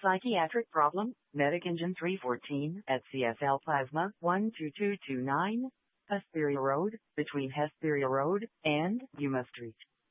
Psychiatric problem, Medic Engine 314 at CSL Plasma 12229, Hesperia Road, between Hesperia Road and Yuma Street.